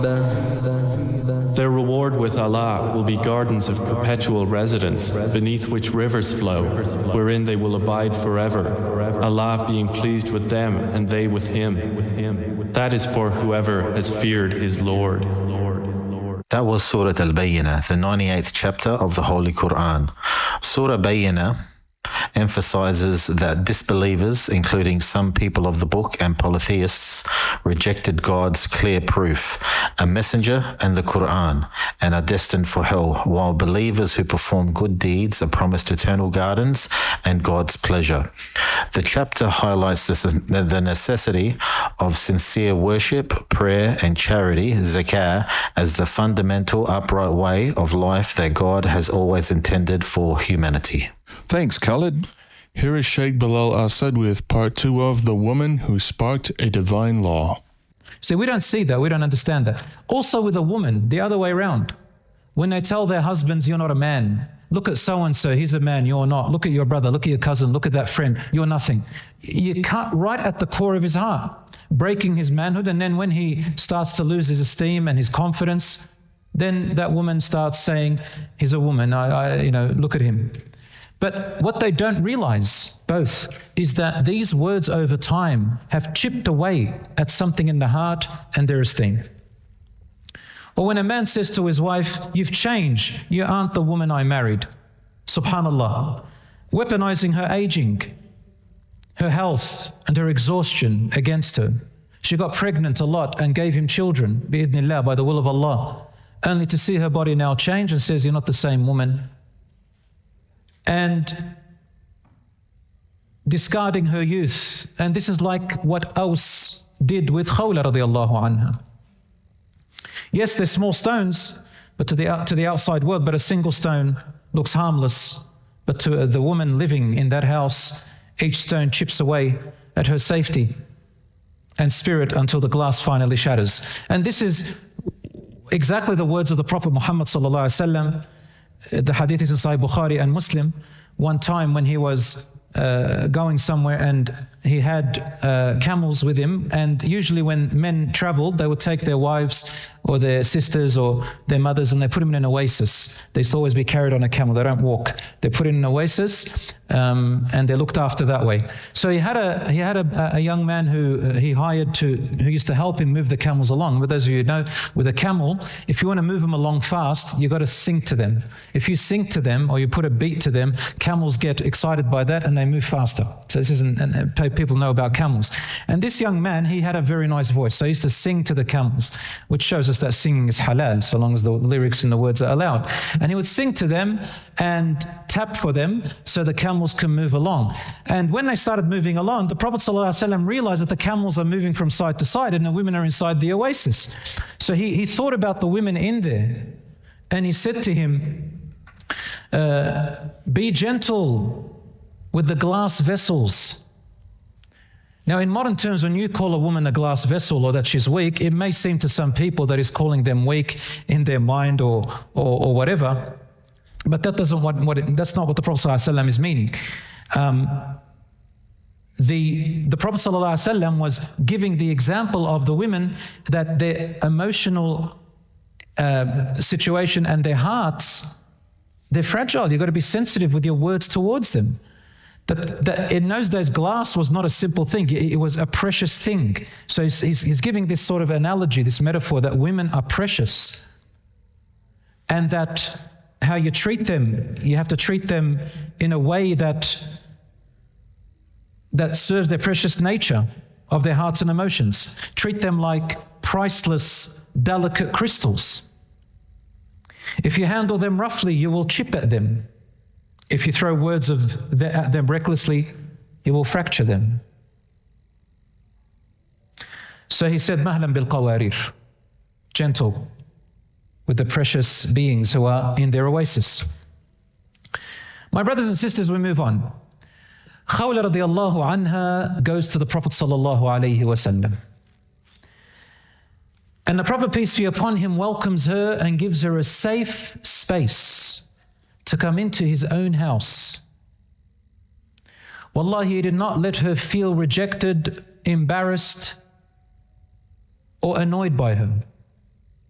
Their reward with Allah will be gardens of perpetual residence, beneath which rivers flow, wherein they will abide forever, Allah being pleased with them and they with Him. That is for whoever has feared his Lord. That was Surah Al-Bayyinah, the 98th chapter of the Holy Quran. Surah Bayyinah emphasizes that disbelievers, including some people of the book and polytheists, rejected God's clear proof, a messenger and the Quran, and are destined for hell, while believers who perform good deeds are promised eternal gardens and God's pleasure. The chapter highlights the necessity of sincere worship, prayer, and charity, zakah, as the fundamental upright way of life that God has always intended for humanity. Thanks, Khalid. Here is Sheikh Bilal Asad with part 2 of The Woman Who Sparked a Divine Law. See, we don't see that. We don't understand that. Also with a woman, the other way around. When they tell their husbands, you're not a man. Look at so-and-so, he's a man, you're not. Look at your brother, look at your cousin, look at that friend, you're nothing. You cut right at the core of his heart, breaking his manhood. And then when he starts to lose his esteem and his confidence, then that woman starts saying, he's a woman, look at him. But what they don't realize, both, is that these words over time have chipped away at something in the heart and their esteem. Or when a man says to his wife, you've changed, you aren't the woman I married. Subhanallah. Weaponizing her aging, her health and her exhaustion against her. She got pregnant a lot and gave him children, bi'idhnillah, by the will of Allah, only to see her body now change and says, you're not the same woman. And discarding her youth. And this is like what Aus did with Khawla radiallahu anha. Yes, they're small stones, but to the outside world, but a single stone looks harmless. But to the woman living in that house, each stone chips away at her safety and spirit until the glass finally shatters. And this is exactly the words of the Prophet Muhammad sallallahu alaihi wasallam. The hadith is in Sahih Bukhari and Muslim. One time when he was going somewhere and he had camels with him, and usually when men traveled, they would take their wives or their sisters or their mothers and they put them in an oasis. They used to always be carried on a camel, they don't walk. They put in an oasis and they're looked after that way. So he had a young man who he hired who used to help him move the camels along. But those of you who know, with a camel, if you want to move them along fast, you've got to sing to them. If you sing to them or you put a beat to them, camels get excited by that and they move faster. So this is, and people know about camels. And this young man, he had a very nice voice. So he used to sing to the camels, which shows us that singing is halal, so long as the lyrics and the words are allowed. And he would sing to them and tap for them so the camels can move along. And when they started moving along, the Prophet ﷺ realized that the camels are moving from side to side and the women are inside the oasis. So he thought about the women in there and he said to him, be gentle with the glass vessels. Now, in modern terms, when you call a woman a glass vessel or that she's weak, it may seem to some people that is calling them weak in their mind or whatever, but that doesn't that's not what the Prophet ﷺ is meaning. The Prophet ﷺ was giving the example of the women that their emotional situation and their hearts, they're fragile. You've got to be sensitive with your words towards them. That in those days, glass was not a simple thing. It was a precious thing. So he's giving this sort of analogy, this metaphor, that women are precious. And that how you treat them, you have to treat them in a way that serves their precious nature of their hearts and emotions. Treat them like priceless, delicate crystals. If you handle them roughly, you will chip at them. If you throw words at them recklessly, you will fracture them. So he said, Mahlan bil qawarir, gentle with the precious beings who are in their oasis. My brothers and sisters, we move on. Khawla radiallahu anha goes to the Prophet sallallahu alayhi wasallam. And the Prophet, peace be upon him, welcomes her and gives her a safe space to come into his own house. Wallahi, he did not let her feel rejected, embarrassed, or annoyed by her.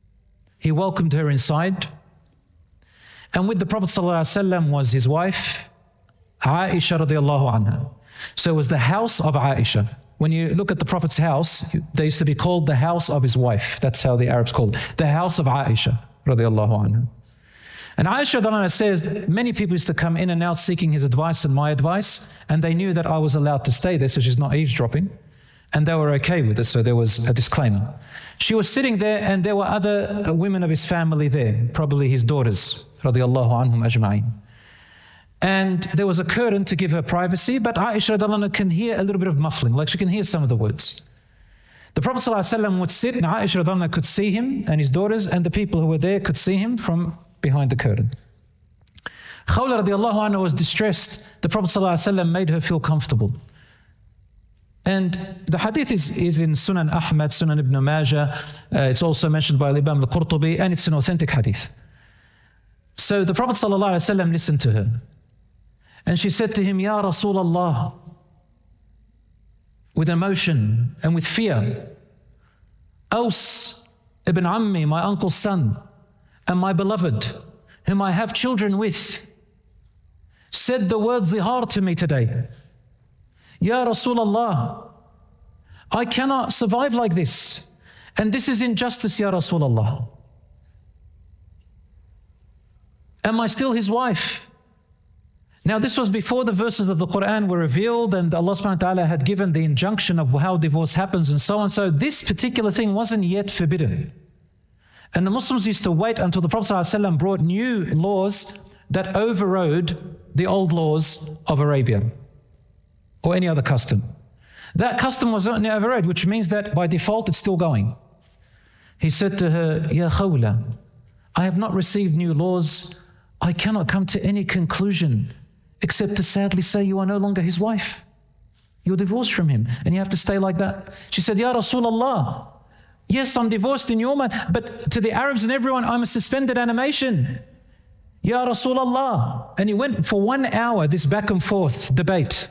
He welcomed her inside. And with the Prophet ﷺ was his wife, Aisha radiallahu anha. So it was the house of Aisha. When you look at the Prophet's house, they used to be called the house of his wife. That's how the Arabs called it. The house of Aisha radiallahu anha. And Aisha radiallahu anha says that many people used to come in and out seeking his advice and my advice, and they knew that I was allowed to stay there, so she's not eavesdropping. And they were okay with it, so there was a disclaimer. She was sitting there, and there were other women of his family there, probably his daughters, radiallahu anhum ajma'in. And there was a curtain to give her privacy, but Aisha radiallahu anha can hear a little bit of muffling, like she can hear some of the words. The Prophet ﷺ would sit, and Aisha radiallahu anha could see him and his daughters, and the people who were there could see him from behind the curtain. Khawla radiallahu anha was distressed. The Prophet ﷺ made her feel comfortable. And the hadith is in Sunan Ahmad, Sunan Ibn Majah. It's also mentioned by Imam al-Qurtubi, and it's an authentic hadith. So the Prophet ﷺ listened to her. And she said to him, Ya Rasulullah, with emotion and with fear, Aws ibn Ammi, my uncle's son, and my beloved, whom I have children with, said the word zihar to me today. Ya Rasulullah, I cannot survive like this. And this is injustice, Ya Rasulullah. Am I still his wife? Now this was before the verses of the Quran were revealed and Allah subhanahu wa ta'ala had given the injunction of how divorce happens and so on. So this particular thing wasn't yet forbidden. And the Muslims used to wait until the Prophet ﷺ brought new laws that overrode the old laws of Arabia or any other custom. That custom was only overrode, which means that by default it's still going. He said to her, Ya Khawla, I have not received new laws. I cannot come to any conclusion except to sadly say you are no longer his wife. You're divorced from him and you have to stay like that. She said, Ya Rasulullah, yes, I'm divorced in your mind, but to the Arabs and everyone, I'm a suspended animation. Ya Rasulullah. And he went for 1 hour, this back and forth debate.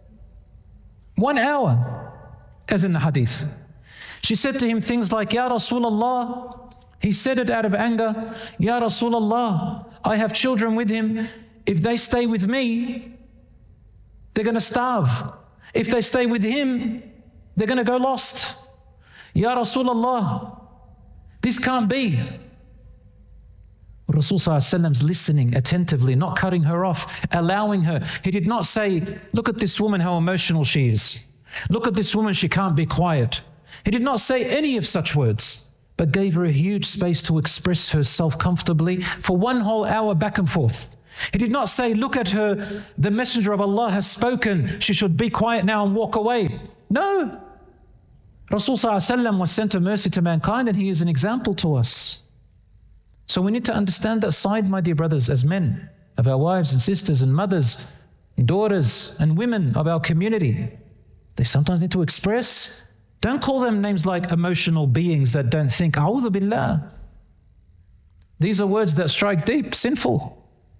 1 hour, as in the hadith. She said to him things like, Ya Rasulullah. He said it out of anger. Ya Rasulullah, I have children with him. If they stay with me, they're going to starve. If they stay with him, they're going to go lost. Ya Rasulullah, this can't be. Rasul ﷺ's listening attentively, not cutting her off, allowing her. He did not say, look at this woman, how emotional she is. Look at this woman, she can't be quiet. He did not say any of such words, but gave her a huge space to express herself comfortably for 1 whole hour back and forth. He did not say, look at her, the messenger of Allah has spoken, she should be quiet now and walk away. No. Rasul ﷺ was sent a mercy to mankind and he is an example to us. So we need to understand that side, my dear brothers, as men, of our wives and sisters and mothers, and daughters and women of our community. They sometimes need to express. Don't call them names like emotional beings that don't think. A'udhu billah. These are words that strike deep, sinful.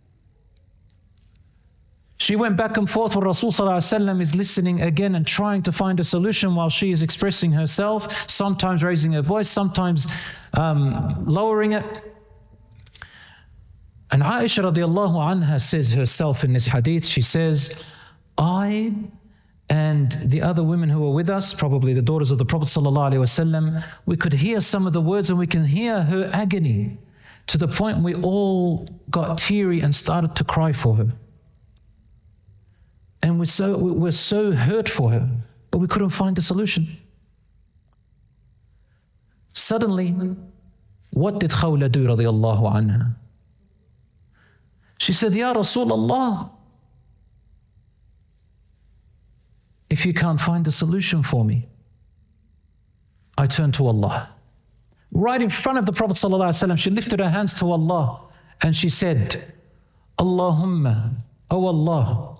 She went back and forth where Rasul ﷺ is listening again and trying to find a solution while she is expressing herself, sometimes raising her voice, sometimes lowering it. And Aisha radiallahu anha says herself in this hadith, she says, I and the other women who were with us, probably the daughters of the Prophet sallallahu alaihi wasallam, we could hear some of the words and we can hear her agony to the point we all got teary and started to cry for her. And we're so hurt for her, but we couldn't find a solution. Suddenly, what did Khawla do radiallahu anha? She said, Ya Rasulullah, if you can't find a solution for me, I turn to Allah. Right in front of the Prophet ﷺ, she lifted her hands to Allah and she said, Allahumma, O Allah,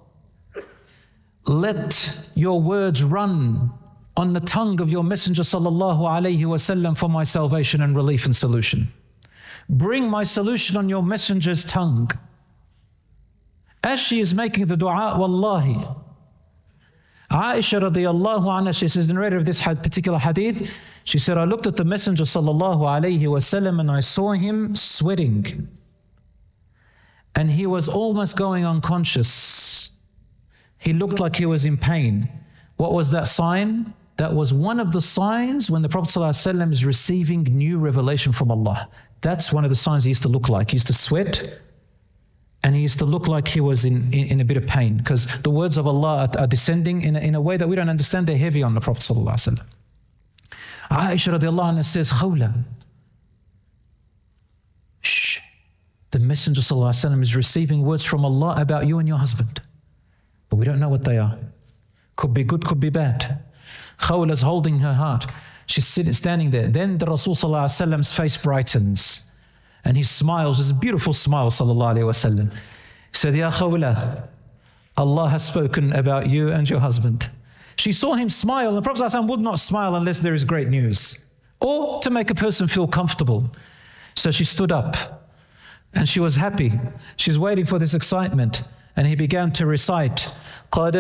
let your words run on the tongue of your Messenger sallallahu alayhi wasallam for my salvation and relief and solution. Bring my solution on your Messenger's tongue. As she is making the dua, wallahi, Aisha radiallahu anha, she says, the narrator of this particular hadith, she said, I looked at the Messenger sallallahu alayhi wasallam and I saw him sweating. And he was almost going unconscious. He looked like he was in pain. What was that sign? That was one of the signs when the Prophet ﷺ is receiving new revelation from Allah. That's one of the signs he used to look like. He used to sweat and he used to look like he was in a bit of pain, because the words of Allah are descending in a way that we don't understand. They're heavy on the Prophet ﷺ. Aisha radiallahu anha says, Khawla, shh. The Messenger ﷺ is receiving words from Allah about you and your husband. But we don't know what they are. Could be good, could be bad. Khawla's holding her heart. She's standing there. Then the Rasul ﷺ's face brightens and he smiles. It's a beautiful smile, sallallahu alayhi wa sallam. He said, Ya Khawla, Allah has spoken about you and your husband. She saw him smile. The Prophet ﷺ would not smile unless there is great news or to make a person feel comfortable. So she stood up and she was happy. She's waiting for this excitement. And he began to recite,